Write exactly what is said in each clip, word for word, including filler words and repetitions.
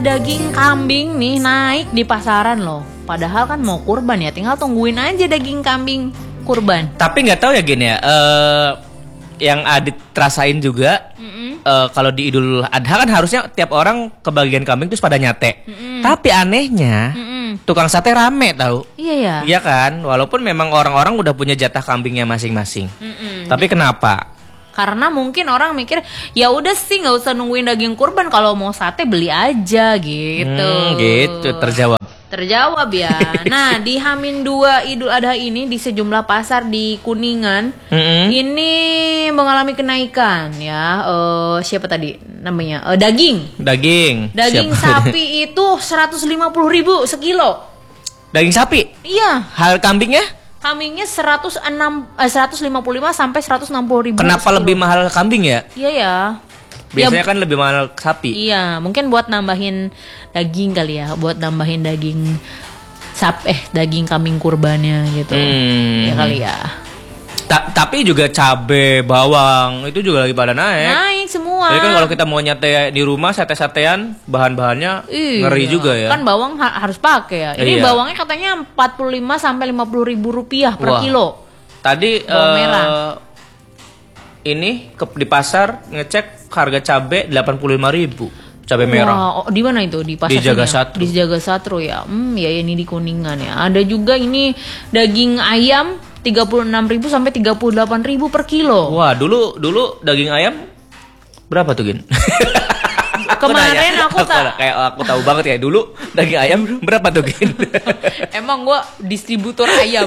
Daging kambing nih naik di pasaran loh. Padahal kan mau kurban ya, tinggal tungguin aja daging kambing kurban. Tapi nggak tahu ya gini ya, uh, yang Adit rasain juga, uh, kalau di Idul Adha kan harusnya tiap orang kebagian kambing terus pada nyate. Mm-mm. Tapi anehnya, Mm-mm. tukang sate rame tahu. Iya ya. Iya kan, walaupun memang orang-orang udah punya jatah kambingnya masing-masing. Mm-mm. Tapi kenapa? Karena mungkin orang mikir ya udah sih nggak usah nungguin daging kurban, kalau mau sate beli aja gitu. Hmm, gitu terjawab. Terjawab ya. Nah di Hamin dua Idul Adha ini di sejumlah pasar di Kuningan mm-hmm. ini mengalami kenaikan ya. Uh, siapa tadi namanya? Uh, daging. Daging. Daging siapa? Sapi itu seratus lima puluh ribu sekilo. Daging sapi? Iya. Hal kambingnya? Kambingnya seratus enam, eh, seratus lima puluh lima sampai seratus enam puluh ribu. Kenapa sekilo. Lebih mahal kambing ya? Iya ya. Biasanya ya, kan lebih mahal sapi. Iya, mungkin buat nambahin daging kali ya, buat nambahin daging sap eh daging kambing kurbannya gitu. Hmm. Ya kali ya. Ta- tapi juga cabe, bawang itu juga lagi pada naik. Naik semua. Jadi kan kalau kita mau nyate di rumah sate-satean, bahan-bahannya iya, ngeri juga ya. Kan bawang ha- harus pakai ya. Ini iya. Bawangnya katanya empat puluh lima sampai lima puluh ribu rupiah per Wah. Kilo. Tadi bawang uh, merah. Ini ke, di pasar ngecek harga cabe delapan puluh lima ribu. Cabai merah. Wah, oh, di mana itu? Di pasar di Jaga Satru. Di Jaga Satru ya. Hmm, ya ini di Kuningan ya. Ada juga ini daging ayam tiga puluh enam ribu sampai tiga puluh delapan ribu per kilo. Wah, dulu dulu daging ayam berapa tuh, Gin? Kemarin aku, aku tak kayak aku tahu banget ya, dulu daging ayam berapa tuh, Gin? Emang gua distributor ayam.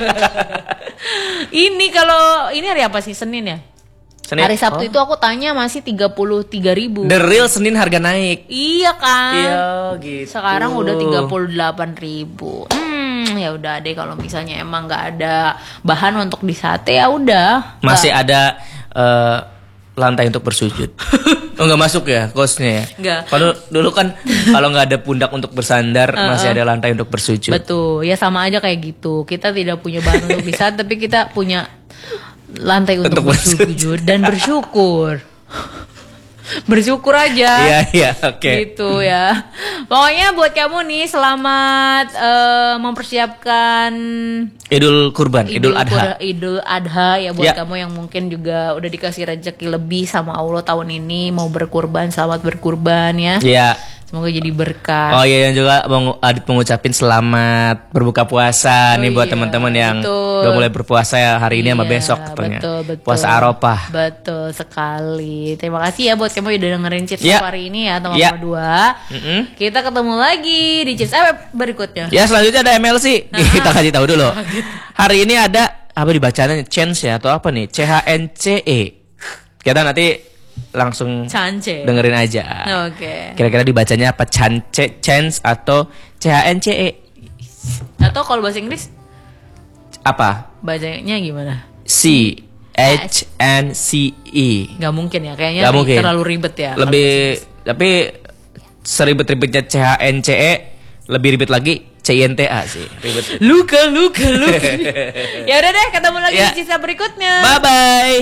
Ini kalau ini hari apa sih? Senin ya? Senin. Hari Sabtu oh. itu aku tanya masih tiga puluh tiga ribu. The real Senin harga naik. Iya kan? Iya gitu. Sekarang udah tiga puluh delapan ribu. Hmm, ya udah deh kalau misalnya emang nggak ada bahan untuk disate ya udah. Masih gak. ada uh, lantai untuk bersujud. Oh nggak masuk ya kosnya ya? Nggak. Kalau dulu kan kalau nggak ada pundak untuk bersandar uh-uh. masih ada lantai untuk bersujud. Betul. Ya sama aja kayak gitu. Kita tidak punya bahan untuk disate tapi kita punya lantai untuk, untuk bersujud dan bersyukur. Bersyukur aja. Iya iya oke. Okay. Gitu ya. Pokoknya buat kamu nih selamat uh, mempersiapkan Idul Kurban, Idul, Idul Adha. Idul Adha ya buat ya. Kamu yang mungkin juga udah dikasih rezeki lebih sama Allah tahun ini mau berkurban, selamat berkurban ya. Iya. Semoga jadi berkah. Oh iya, yang juga mau Adit mengucapin selamat berbuka puasa oh, nih buat iya, teman-teman yang betul. Udah mulai berpuasa ya hari ini iya, sama besok katanya. Betul, betul. Puasa Arafah. Betul sekali. Terima kasih ya buat kamu yang udah dengerin Chips yeah. hari ini ya teman-teman yeah. berdua. Mm-hmm. Kita ketemu lagi di Chips App berikutnya. Ya selanjutnya ada M L C. Kita kasih tahu dulu. Hari ini ada apa dibacanya chance ya atau apa nih? C H N C E. Kita nanti langsung Chance. dengerin aja. Oke. Okay. Kira-kira dibacanya apa? Chance, chance atau C H N C E? Atau kalau bahasa Inggris apa? Bacanya gimana? C H N C E. Gak mungkin ya, kayaknya mungkin. Terlalu ribet ya. Lebih tapi seribet-ribetnya C H N C E, lebih ribet lagi C I N T A sih. Ribet. Luka, luka, luka. Ya udah deh, ketemu lagi ya. Di sisa berikutnya. Bye bye.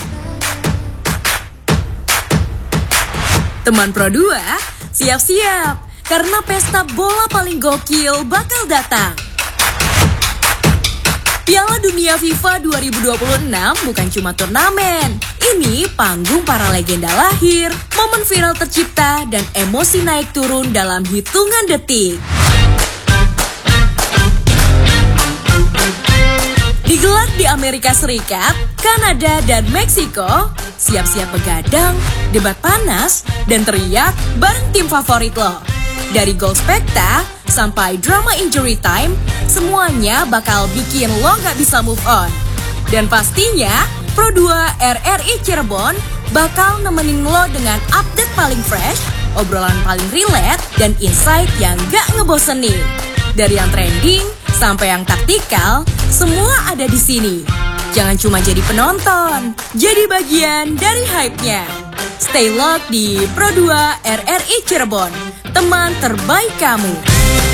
Teman Pro dua, siap-siap, karena pesta bola paling gokil bakal datang. Piala Dunia FIFA dua ribu dua puluh enam bukan cuma turnamen. Ini panggung para legenda lahir, momen viral tercipta, dan emosi naik turun dalam hitungan detik. Digelar di Amerika Serikat, Kanada, dan Meksiko, siap-siap begadang, debat panas, dan teriak bareng tim favorit lo. Dari gol spekta sampai drama injury time, semuanya bakal bikin lo gak bisa move on. Dan pastinya, Pro dua R R I Cirebon bakal nemenin lo dengan update paling fresh, obrolan paling relate, dan insight yang gak ngebosenin. Dari yang trending sampai yang taktikal, semua ada di sini. Jangan cuma jadi penonton, jadi bagian dari hype-nya. Stay locked di Pro dua R R I Cirebon, teman terbaik kamu.